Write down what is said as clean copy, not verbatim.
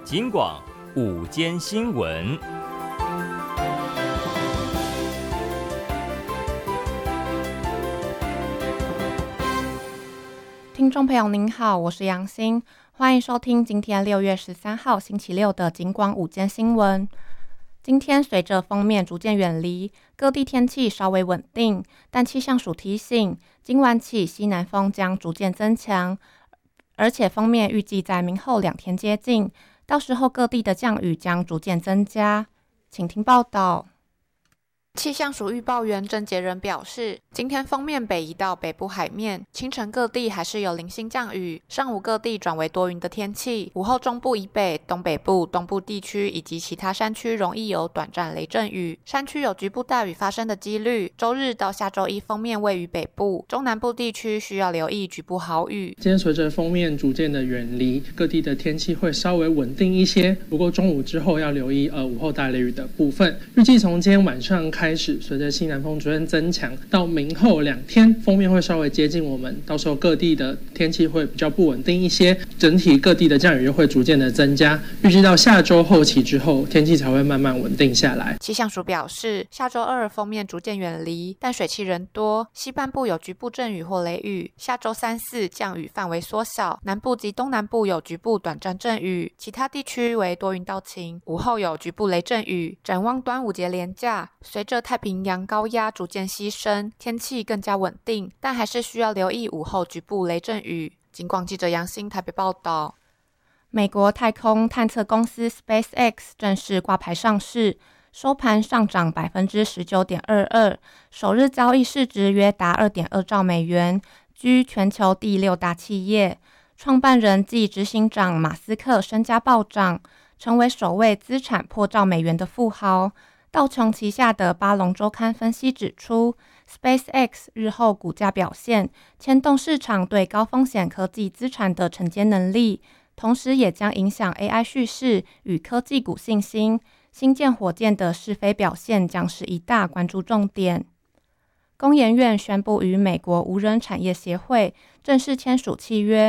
警广午间新闻。 听众朋友您好，我是杨欣，欢迎收听今天6月13号星期六的警广午间新闻。今天随着锋面逐渐远离，各地天气稍微稳定，但气象署提醒，今晚起西南风将逐渐增强，而且锋面预计在明后2天接近，到时候各地的降雨将逐渐增加。请听报道。气象署预报员郑杰仁表示，今天锋面北移到北部海面，清晨各地还是有零星降雨，上午各地转为多云的天气，午后中部以北、东北部、东部地区以及其他山区容易有短暂雷阵雨，山区有局部大雨发生的几率。周日到下周一锋面位于北部，中南部地区需要留意局部豪雨。 今天随着锋面逐渐的远离，各地的天气会稍微稳定一些，不过中午之后要留意午后大雷雨的部分。预计从今天晚上开始，随着西南风逐渐增强，到明后2天锋面会稍微接近我们，到时候各地的天气会比较不稳定一些，整体各地的降雨又会逐渐的增加。预计到下周后期之后，天气才会慢慢稳定下来。 气象署表示，下周2锋面逐渐远离，但水汽仍多，西半部有局部阵雨或雷雨。下周3、4降雨范围缩小，南部及东南部有局部短暂阵雨，其他地区为多云到晴，午后有局部雷阵雨。展望端午节连假，随着太平洋高压逐渐西伸，天气更加稳定，但还是需要留意午后局部雷阵雨。警广记者杨欣台北报道。美国太空探测公司 SpaceX 正式挂牌上市，收盘上涨 19.22%， 首日交易市值约达 2.2 兆美元，居全球第6大企业。创办人暨执行长马斯克身家暴涨，成为首位资产破兆美元的富豪。道琼旗下的巴龙周刊分析指出， SpaceX 日后股价表现牵动市场对高风险科技资产的承接能力，同时也将影响 AI 叙事与科技股信心。新建火箭的试飞表现将是一大关注重点。工研院宣布与美国无人产业协会正式签署契约，